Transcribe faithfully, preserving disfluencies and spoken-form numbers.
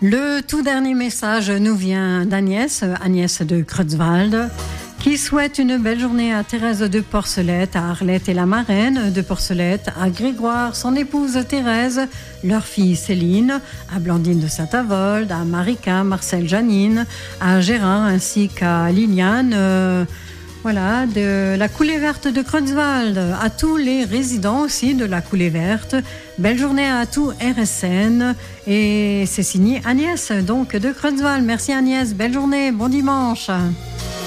Le tout dernier message nous vient d'Agnès, Agnès de Creutzwald, qui souhaite une belle journée à Thérèse de Porcelette, à Arlette et la marraine de Porcelette, à Grégoire, son épouse Thérèse, leur fille Céline, à Blandine de Saint-Avold, à Marika, Marcel, Janine, à Gérard ainsi qu'à Liliane, euh, voilà, de la Coulée Verte de Creutzwald, à tous les résidents aussi de la Coulée Verte. Belle journée à tout R S N et c'est signé Agnès donc de Creutzwald. Merci Agnès, belle journée, bon dimanche.